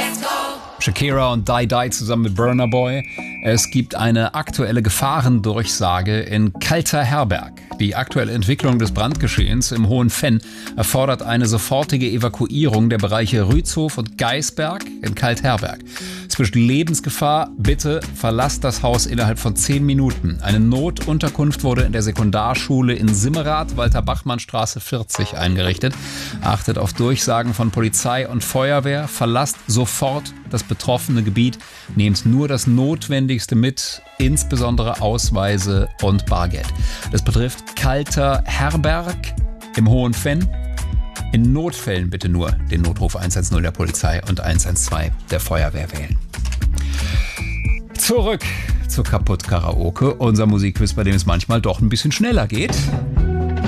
Shakira und Die Die zusammen mit Burna Boy. Es gibt eine aktuelle Gefahrendurchsage in Kalter-Herberg. Die aktuelle Entwicklung des Brandgeschehens im Hohen Venn erfordert eine sofortige Evakuierung der Bereiche Rützhof und Geisberg in Kaltherberg. Es besteht Lebensgefahr. Bitte verlasst das Haus innerhalb von 10 Minuten. Eine Notunterkunft wurde in der Sekundarschule in Simmerath, Walter-Bachmann-Straße 40 eingerichtet. Achtet auf Durchsagen von Polizei und Feuerwehr. Verlasst sofort das betroffene Gebiet. Nehmt nur das Notwendigste mit, insbesondere Ausweise und Bargeld. Das betrifft Kalter-Herberg im Hohen Venn. In Notfällen bitte nur den Notruf 110 der Polizei und 112 der Feuerwehr wählen. Zurück zu Kaputt Karaoke, unser Musikquiz, bei dem es manchmal doch ein bisschen schneller geht.